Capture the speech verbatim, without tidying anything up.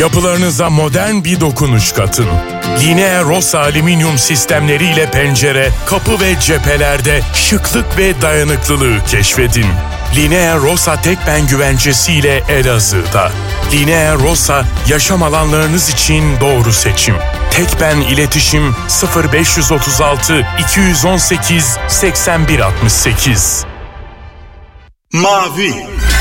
Yapılarınıza modern bir dokunuş katın. Linea Rossa alüminyum sistemleriyle pencere, kapı ve cephelerde şıklık ve dayanıklılığı keşfedin. Linea Rossa Tekben güvencesiyle Elazığ'da. Linea Rossa, yaşam alanlarınız için doğru seçim. Tekben iletişim sıfır beş otuz altı iki yüz on sekiz seksen bir altmış sekiz. Mavi